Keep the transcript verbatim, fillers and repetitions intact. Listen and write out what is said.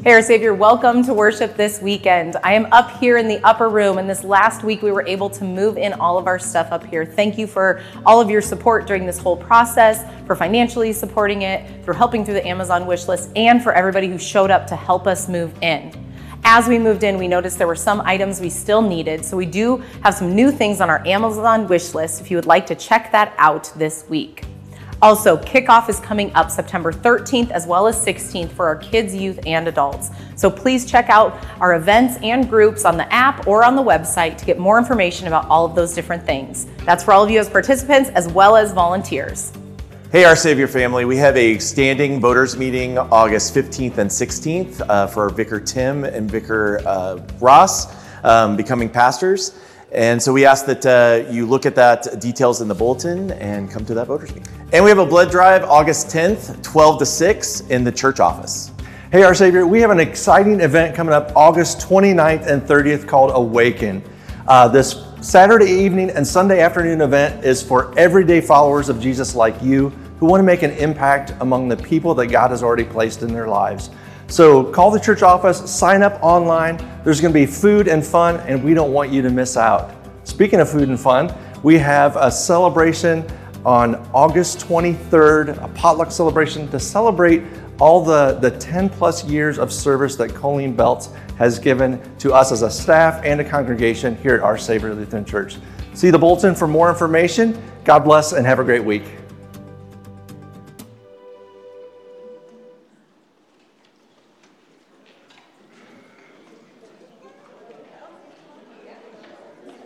Hey, our Savior, welcome to worship this weekend. I am up here in the upper room, and this last week we were able to move in all of our stuff up here. Thank you for all of your support during this whole process, for financially supporting it, for helping through the Amazon wish list, and for everybody who showed up to help us move in. As we moved in, we noticed there were some items we still needed, so we do have some new things on our Amazon wish list if you would like to check that out this week. Also, kickoff is coming up September thirteenth as well as sixteenth for our kids, youth, and adults. So please check out our events and groups on the app or on the website to get more information about all of those different things. That's for all of you as participants as well as volunteers. Hey, Our Savior family, we have a standing voters meeting August fifteenth and sixteenth uh, for Vicar Tim and Vicar uh, Ross um, becoming pastors. And so we ask that uh, you look at that details in the bulletin and come to that voters meeting. And we have a blood drive August tenth, twelve to six in the church office. Hey, Our Savior, we have an exciting event coming up August twenty-ninth and thirtieth called Awaken. Uh, this Saturday evening and Sunday afternoon event is for everyday followers of Jesus like you who want to make an impact among the people that God has already placed in their lives. So call the church office, sign up online. There's going to be food and fun, and we don't want you to miss out. Speaking of food and fun, we have a celebration on August twenty-third, a potluck celebration to celebrate all the, the ten plus years of service that Colleen Belts has given to us as a staff and a congregation here at Our Savior Lutheran Church. See the bulletin for more information. God bless and have a great week.